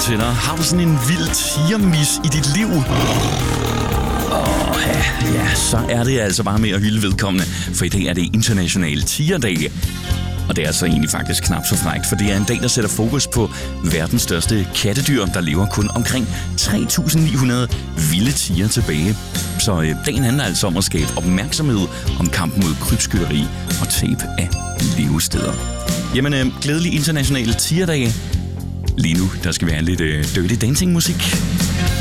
til dig. Har du sådan en vild tigermis i dit liv? Ja, så er det altså bare med at hylde vedkommende, for i dag er det international tigerdag. Og det er så egentlig faktisk knap så frækt, for det er en dag, der sætter fokus på verdens største kattedyr, der lever kun omkring 3.900 vilde tiger tilbage. Så dagen handler altså om at skabe opmærksomhed om kampen mod krybskytteri og tab af levesteder. Jamen, glædelig international tigerdag. Lige nu, der skal vi have lidt Dirty Dancing musik.